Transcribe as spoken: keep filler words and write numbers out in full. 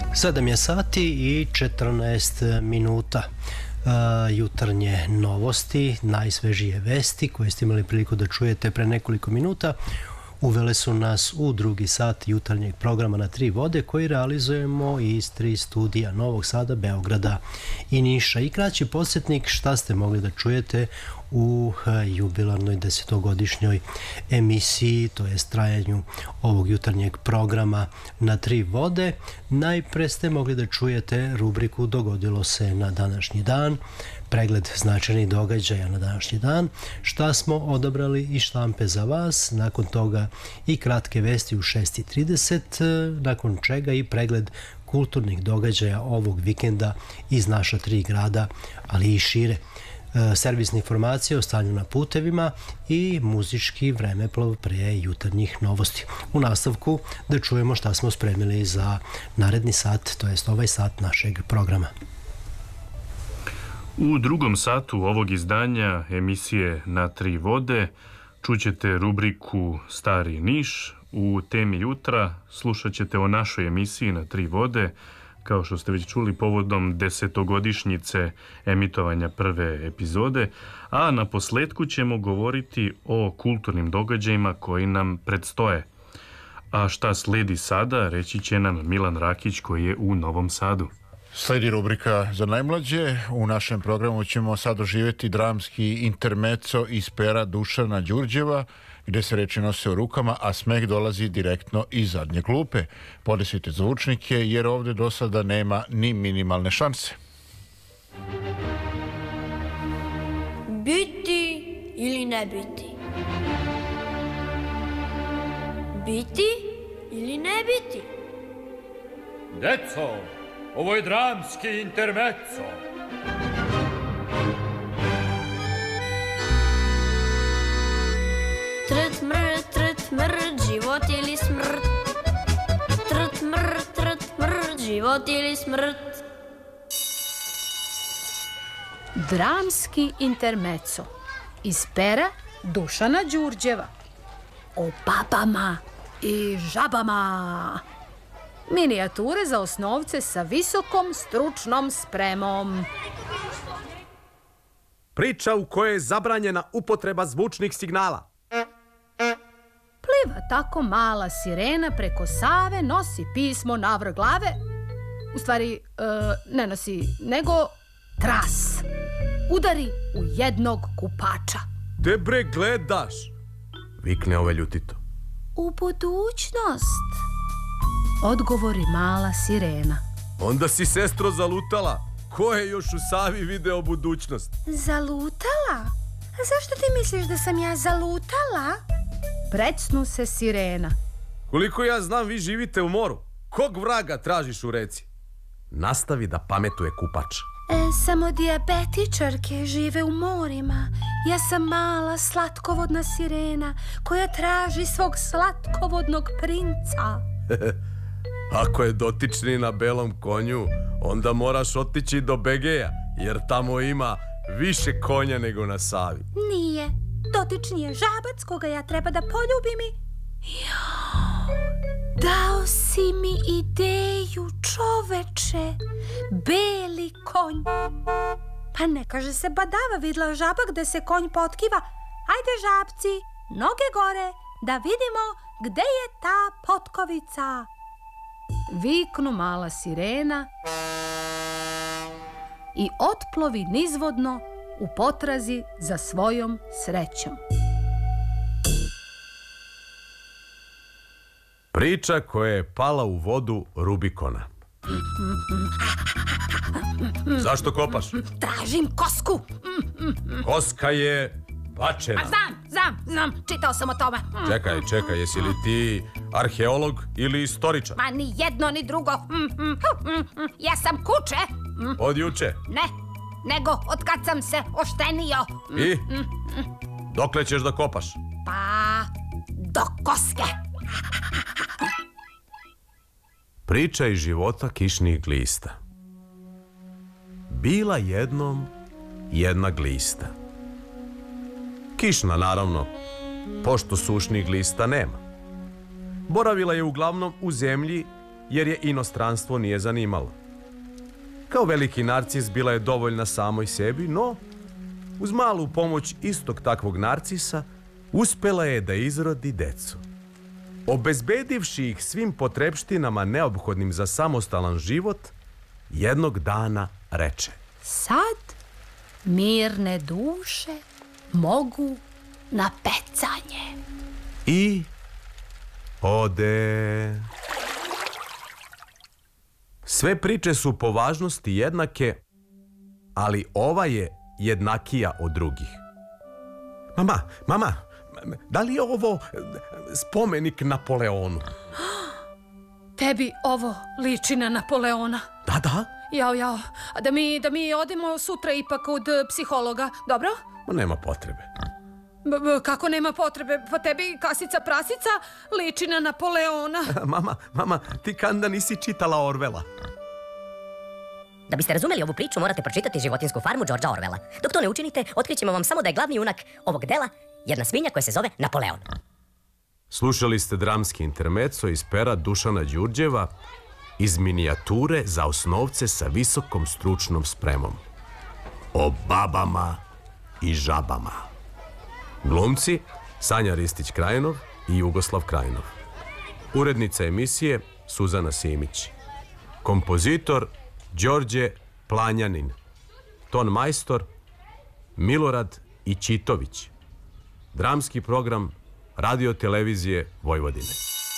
sedam je sati i četrnaest minuta. Uh, jutarnje novosti, najsvežije vesti koje ste imali priliku da čujete pre nekoliko minuta uvele su nas u drugi sat jutarnjeg programa na tri vode koji realizujemo iz tri studija Novog Sada, Beograda i Niša. I kraći podsjetnik šta ste mogli da čujete u jubilarnoj desetogodišnjoj emisiji, to je trajanju ovog jutarnjeg programa na tri vode. Najpre ste mogli da čujete rubriku Dogodilo se na današnji dan, pregled značajnih događaja na današnji dan, šta smo odabrali iz štampe za vas, nakon toga i kratke vesti u šest i trideset, nakon čega i pregled kulturnih događaja ovog vikenda iz naša tri grada, ali i šire. Servisne informacije o stanju na putevima i muzički vremeplov pre jutarnjih novosti. U nastavku da čujemo šta smo spremili za naredni sat, to jest ovaj sat našeg programa. U drugom satu ovog izdanja emisije Na tri vode čućete rubriku Stari Niš. U temi jutra slušat ćete o našoj emisiji Na tri vode, kao što ste već čuli, povodom desetogodišnjice emitovanja prve epizode, a na posledku ćemo govoriti o kulturnim događajima koji nam predstoje. A šta sledi sada, reći će nam Milan Rakić koji je u Novom Sadu. Sledi rubrika za najmlađe. U našem programu ćemo sad doživjeti dramski intermezzo iz pera Dušana Đurđeva, gde se reči nose u rukama, a smeh dolazi direktno iz zadnje klupe. Podesite zvučnike, jer ovde do sada nema ni minimalne šanse. Biti ili ne biti? Biti ili ne biti? Deco, ovo je dramski intermezzo. Trt mrt, trt mrt, život ili smrt. Trt mrt, trt mrt, život ili smrt. Dramski intermezzo iz pera Dušana Đurđeva. O babama i žabama. Minijature za osnovce sa visokom stručnom spremom. Priča u kojoj je zabranjena upotreba zvučnih signala. Pliva tako mala sirena preko Save, nosi pismo navrh glave. U stvari, e, ne nosi, nego tras. Udari u jednog kupača. Te bre gledaš? Vikne ove ljutito. U budućnost, odgovori mala sirena. Onda si, sestro, zalutala. Ko je još u Savi video budućnost? Zalutala? A zašto ti misliš da sam ja zalutala? Precnu se sirena. Koliko ja znam, vi živite u moru. Kog vraga tražiš u reci? Nastavi da pametuje kupač. E, samo dijabetičarke žive u morima. Ja sam mala slatkovodna sirena koja traži svog slatkovodnog princa. Ako je dotični na belom konju, onda moraš otići do Begeja, jer tamo ima više konja nego na Savi. Nije. Dotični je žabac koga ja treba da poljubim i... Jao, dao si mi ideju, čoveče. Beli konj. Pa ne kaže se badava, vidla žaba gde se konj potkiva. Ajde, žabci, noge gore, da vidimo gde je ta potkovica. Viknu mala sirena i otplovi nizvodno u potrazi za svojom srećom. Priča koja je pala u vodu Rubikona. Zašto kopaš? Tražim kosku. Koska je bačena. A znam, znam, znam, čitao sam o tome. Čekaj, čekaj, jesi li ti arheolog ili istoričar? Ma ni jedno ni drugo. Ja sam kuče. Od juče? Ne, nego od kad sam se oštenio. I? Dokle ćeš da kopaš? Pa, do koske. Priča iz života kišnih glista. Bila jednom jedna glista. Kišna, naravno, pošto sušnih glista nema. Boravila je uglavnom u zemlji jer je inostranstvo nije zanimalo. Kao veliki narcis bila je dovoljna samoj sebi, no uz malu pomoć istog takvog narcisa uspela je da izrodi decu. Obezbedivši ih svim potrepštinama neophodnim za samostalan život, jednog dana reče: Sad mirne duše mogu na pecanje. I ode. Sve priče su po važnosti jednake, ali ova je jednakija od drugih. Mama, mama, da li je ovo spomenik Napoleonu? Tebi ovo liči na Napoleona. Da, da. Jao, jao. A da mi, da mi odemo sutra ipak od psihologa, dobro? Ma nema potrebe. B -b kako nema potrebe? Pa tebi kasica prasica liči na Napoleona. Mama, mama, ti kanda nisi čitala Orvela. Da biste razumeli ovu priču, morate pročitati Životinjsku farmu Georgea Orwella. Dok to ne učinite, otkrićemo vam samo da je glavni junak ovog dela jedna svinja koja se zove Napoleon. Slušali ste dramski intermeco iz pera Dušana Đurđeva iz minijature za osnovce sa visokom stručnom spremom. O babama i žabama. Glumci Sanja Ristić-Krajinov i Jugoslav Krajinov. Urednica emisije Suzana Simić. Kompozitor Đorđe Planjanin. Ton majstor Milorad Ićitović. Dramski program Radio Televizije Vojvodine.